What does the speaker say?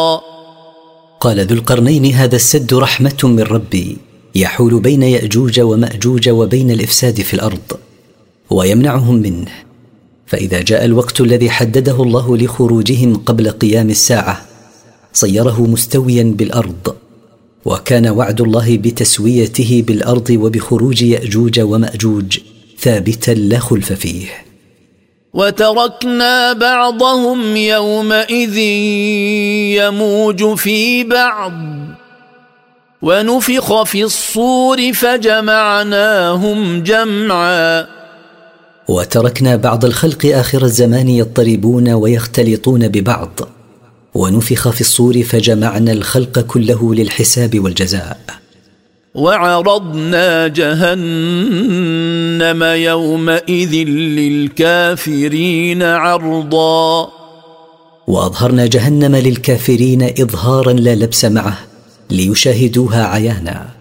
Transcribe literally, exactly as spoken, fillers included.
قال ذو القرنين: هذا السد رحمة من ربي يحول بين يأجوج ومأجوج وبين الإفساد في الأرض ويمنعهم منه، فإذا جاء الوقت الذي حدده الله لخروجهم قبل قيام الساعة صيره مستويا بالأرض، وكان وعد الله بتسويته بالأرض وبخروج يأجوج ومأجوج ثابتا لا خلف فيه. وتركنا بعضهم يومئذ يموج في بعض ونفخ في الصور فجمعناهم جمعا. وتركنا بعض الخلق آخر الزمان يضطربون ويختلطون ببعض، ونفخ في الصور فجمعنا الخلق كله للحساب والجزاء. وعرضنا جهنم يومئذ للكافرين عرضا. وأظهرنا جهنم للكافرين إظهارا لا لبس معه ليشاهدوها عيانا.